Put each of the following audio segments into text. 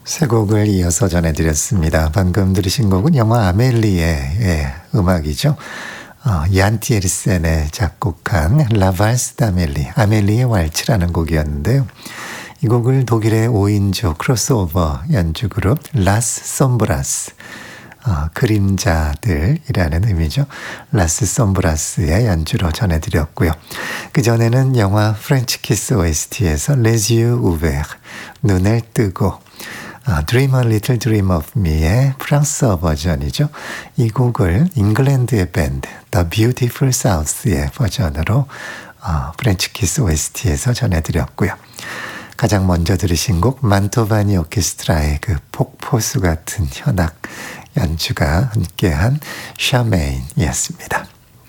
세 곡을 이어서 전해드렸습니다. 방금 들으신 곡은 영화 아멜리에의 음악이죠. 얀 티에르센의 작곡한 라발스 다멜리, 아멜리의 왈츠라는 곡이었는데요. 이 곡을 독일의 5인조 크로스오버 연주 그룹 라스 솜브라스, 그림자들이라는 의미죠. 라스 솜브라스의 연주로 전해드렸고요. 그전에는 영화 프렌치 키스 OST에서 Les yeux ouverts, 눈을 뜨고, Dream a Little Dream of Me의 프랑스어 버전이죠. 이 곡을 잉글랜드의 밴드 The Beautiful South의 버전으로 프렌치 키스 OST에서 전해드렸고요. 가장 먼저 들으신 곡 만토바니 오케스트라의 그 폭포수 같은 현악 연주가 함께한 샤메인이었습니다.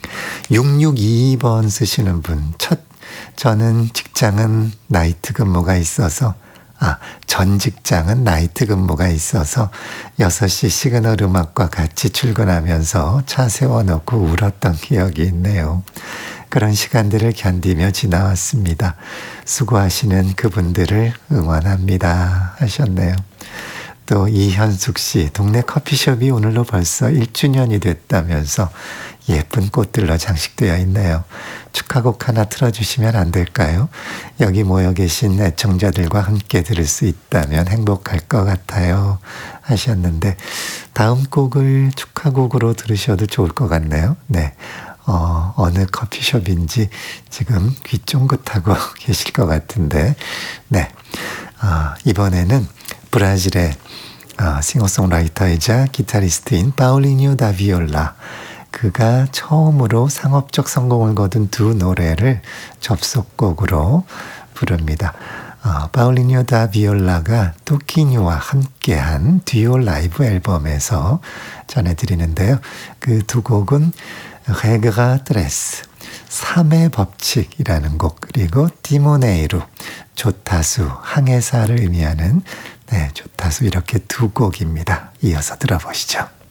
6622번 쓰시는 분, 저는 직장은 나이트 근무가 있어서 전 직장은 나이트 근무가 있어서 6시 시그널 음악과 같이 출근하면서 차 세워놓고 울었던 기억이 있네요. 그런 시간들을 견디며 지나왔습니다. 수고하시는 그분들을 응원합니다 하셨네요. 또 이현숙 씨, 동네 커피숍이 오늘로 벌써 1주년이 됐다면서 예쁜 꽃들로 장식되어 있네요. 축하곡 하나 틀어주시면 안 될까요? 여기 모여 계신 애청자들과 함께 들을 수 있다면 행복할 것 같아요 하셨는데, 다음 곡을 축하곡으로 들으셔도 좋을 것 같네요. 네, 어느 커피숍인지 지금 귀 쫑긋하고 계실 것 같은데, 네, 이번에는 브라질의 싱어송라이터이자 기타리스트인 파울리뉴 다비올라, 그가 처음으로 상업적 성공을 거둔 두 노래를 접속곡으로 부릅니다. 파울리뉴 다비올라가 토키뉴와 함께한 듀오 라이브 앨범에서 전해드리는데요. 그 두 곡은 레그라 트레스, 3의 법칙이라는 곡, 그리고 티모네이루, 조타수, 항해사를 의미하는 조타수, 이렇게 두 곡입니다. 이어서 들어보시죠.